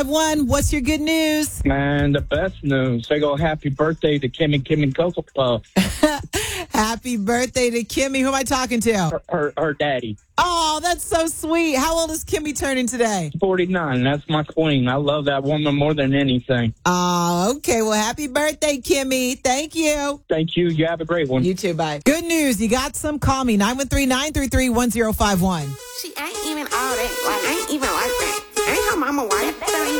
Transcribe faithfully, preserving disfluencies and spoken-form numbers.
One, what's your good news? Man, the best news. They go happy birthday to Kimmy, Kimmy Cocoa Puff. Happy birthday to Kimmy. Who am I talking to? Her, her, her daddy. Oh, that's so sweet. How old is Kimmy turning today? forty-nine. That's my queen. I love that woman more than anything. Oh, okay. Well, happy birthday, Kimmy. Thank you. Thank you. You have a great one. You too. Bye. Good news. You got some? Call me. nine one three, nine three three, one zero five one. She ain't even all that. Like, ain't even like that. Ain't her mama white.